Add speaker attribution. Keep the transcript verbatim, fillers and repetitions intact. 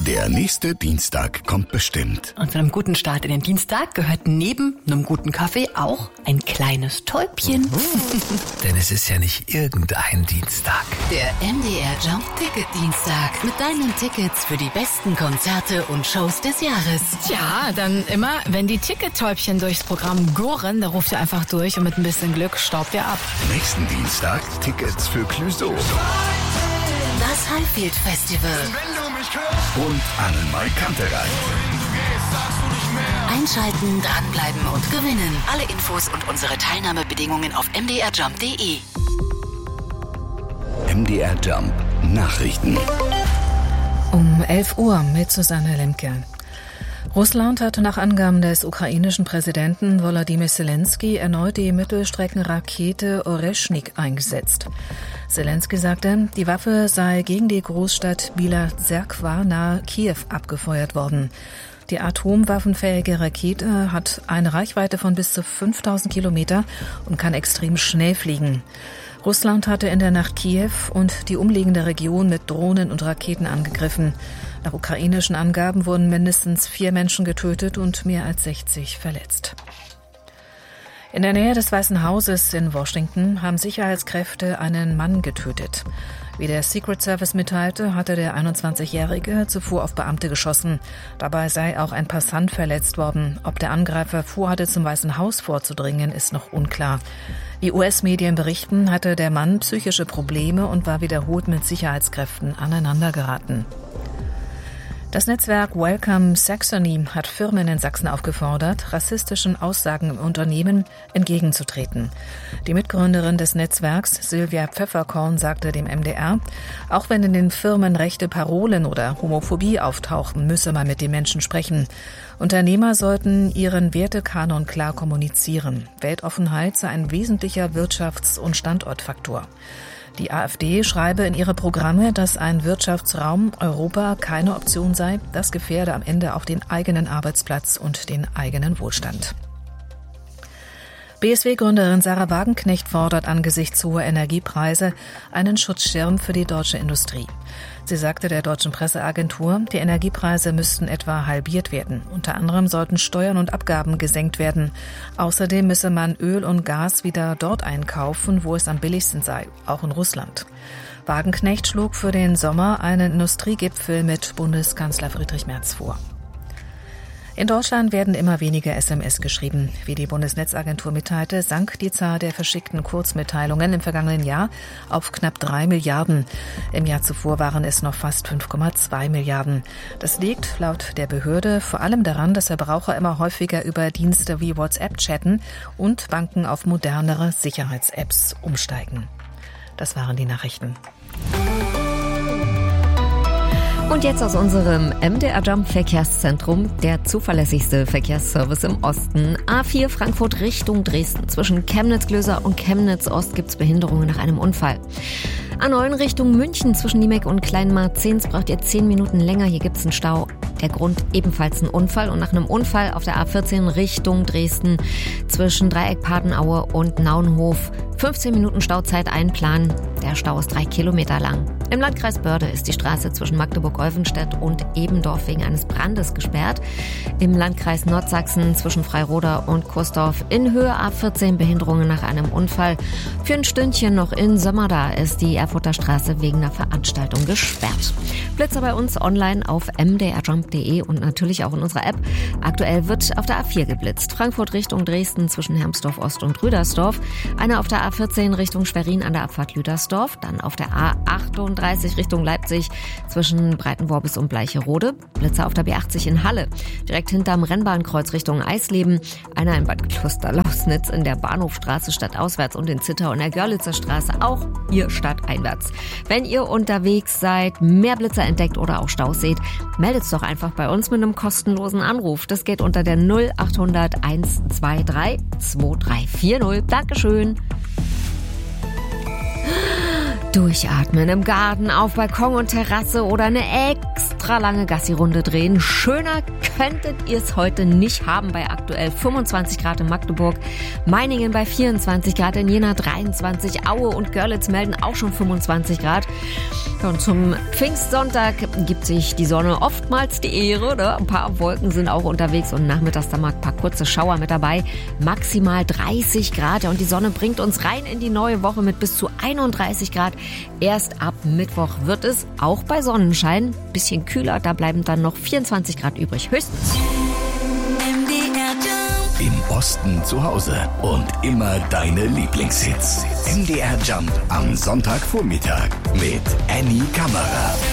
Speaker 1: Der nächste Dienstag kommt bestimmt.
Speaker 2: Und zu einem guten Start in den Dienstag gehört neben einem guten Kaffee auch ein kleines Täubchen.
Speaker 3: Mhm. Denn es ist ja nicht irgendein Dienstag.
Speaker 4: Der M D R Jump Ticket Dienstag mit deinen Tickets für die besten Konzerte und Shows des Jahres.
Speaker 5: Ja, dann immer, wenn die Tickettäubchen durchs Programm gurren, da ruft ihr einfach durch und mit ein bisschen Glück staubt ihr ab.
Speaker 1: Nächsten Dienstag Tickets für Clouseau.
Speaker 4: Das Highfield Festival.
Speaker 1: Und Annenmai Kantereit.
Speaker 4: Einschalten, dranbleiben und gewinnen. Alle Infos und unsere Teilnahmebedingungen auf m d r jump punkt d e.
Speaker 1: M D R Jump Nachrichten.
Speaker 6: Um elf Uhr mit Susanne Lemke. Russland hat nach Angaben des ukrainischen Präsidenten Volodymyr Zelensky erneut die Mittelstreckenrakete Oreschnik eingesetzt. Zelensky sagte, die Waffe sei gegen die Großstadt Bila Zerkwa nahe Kiew abgefeuert worden. Die atomwaffenfähige Rakete hat eine Reichweite von bis zu fünftausend Kilometer und kann extrem schnell fliegen. Russland hatte in der Nacht Kiew und die umliegende Region mit Drohnen und Raketen angegriffen. Nach ukrainischen Angaben wurden mindestens vier Menschen getötet und mehr als sechzig verletzt. In der Nähe des Weißen Hauses in Washington haben Sicherheitskräfte einen Mann getötet. Wie der Secret Service mitteilte, hatte der einundzwanzigjährige zuvor auf Beamte geschossen. Dabei sei auch ein Passant verletzt worden. Ob der Angreifer vorhatte, zum Weißen Haus vorzudringen, ist noch unklar. Wie U S-Medien berichten, hatte der Mann psychische Probleme und war wiederholt mit Sicherheitskräften aneinandergeraten. Das Netzwerk Welcome Saxony hat Firmen in Sachsen aufgefordert, rassistischen Aussagen im Unternehmen entgegenzutreten. Die Mitgründerin des Netzwerks, Sylvia Pfefferkorn, sagte dem M D R, auch wenn in den Firmen rechte Parolen oder Homophobie auftauchen, müsse man mit den Menschen sprechen. Unternehmer sollten ihren Wertekanon klar kommunizieren. Weltoffenheit sei ein wesentlicher Wirtschafts- und Standortfaktor. Die AfD schreibe in ihre Programme, dass ein Wirtschaftsraum Europa keine Option sei. Das gefährde am Ende auch den eigenen Arbeitsplatz und den eigenen Wohlstand. B S W-Gründerin Sarah Wagenknecht fordert angesichts hoher Energiepreise einen Schutzschirm für die deutsche Industrie. Sie sagte der deutschen Presseagentur, die Energiepreise müssten etwa halbiert werden. Unter anderem sollten Steuern und Abgaben gesenkt werden. Außerdem müsse man Öl und Gas wieder dort einkaufen, wo es am billigsten sei, auch in Russland. Wagenknecht schlug für den Sommer einen Industriegipfel mit Bundeskanzler Friedrich Merz vor. In Deutschland werden immer weniger S M S geschrieben. Wie die Bundesnetzagentur mitteilte, sank die Zahl der verschickten Kurzmitteilungen im vergangenen Jahr auf knapp drei Milliarden. Im Jahr zuvor waren es noch fast fünf Komma zwei Milliarden. Das liegt laut der Behörde vor allem daran, dass Verbraucher immer häufiger über Dienste wie WhatsApp chatten und Banken auf modernere Sicherheits-Apps umsteigen. Das waren die Nachrichten.
Speaker 7: Und jetzt aus unserem M D R Jump Verkehrszentrum, der zuverlässigste Verkehrsservice im Osten. A vier Frankfurt Richtung Dresden. Zwischen Chemnitz-Glöser und Chemnitz-Ost gibt es Behinderungen nach einem Unfall. A neun Richtung München zwischen Niemek und Kleinmarzens braucht ihr zehn Minuten länger. Hier gibt es einen Stau. Der Grund ebenfalls ein Unfall. Und nach einem Unfall auf der A vierzehn Richtung Dresden zwischen Dreieck-Padenaue und Naunhof fünfzehn Minuten Stauzeit einplanen. Der Stau ist drei Kilometer lang. Im Landkreis Börde ist die Straße zwischen Magdeburg-Olvenstedt und Ebendorf wegen eines Brandes gesperrt. Im Landkreis Nordsachsen zwischen Freiroda und Kursdorf in Höhe A vierzehn Behinderungen nach einem Unfall. Für ein Stündchen noch in Sömmerda ist die Erfurter Straße wegen einer Veranstaltung gesperrt. Blitzer bei uns online auf m d r jump punkt d e und natürlich auch in unserer App. Aktuell wird auf der A vier geblitzt. Frankfurt Richtung Dresden zwischen Hermsdorf Ost und Rüdersdorf. Einer auf der A vierzehn Richtung Schwerin an der Abfahrt Lüdersdorf. Dann auf der A achtunddreißig Richtung Leipzig zwischen Breitenworbis und Bleicherode. Blitzer auf der B achtzig in Halle. Direkt hinterm Rennbahnkreuz Richtung Eisleben. Einer in Bad Klosterlausnitz in der Bahnhofstraße stadtauswärts und in Zittau in der Görlitzer Straße. Auch hier stadteinwärts. Wenn ihr unterwegs seid, mehr Blitzer entdeckt oder auch Staus seht, meldet's doch einfach bei uns mit einem kostenlosen Anruf. Das geht unter der null achthundert eins zwei drei zwei drei vier null. Dankeschön. Durchatmen im Garten, auf Balkon und Terrasse oder eine extra lange Gassi-Runde drehen. Schöner könntet ihr es heute nicht haben bei aktuell fünfundzwanzig Grad in Magdeburg, Meiningen bei vierundzwanzig Grad, in Jena dreiundzwanzig, Aue und Görlitz melden auch schon fünfundzwanzig Grad. Und zum Pfingstsonntag gibt sich die Sonne oftmals die Ehre, ne? Ein paar Wolken sind auch unterwegs und nachmittags da mal ein paar kurze Schauer mit dabei. Maximal dreißig Grad und die Sonne bringt uns rein in die neue Woche mit bis zu einunddreißig Grad. Erst ab Mittwoch wird es auch bei Sonnenschein bisschen kühler, da bleiben dann noch vierundzwanzig Grad übrig, höchstens.
Speaker 1: Im Osten zu Hause und immer deine Lieblingshits. M D R Jump am Sonntagvormittag mit Annie Kammerer.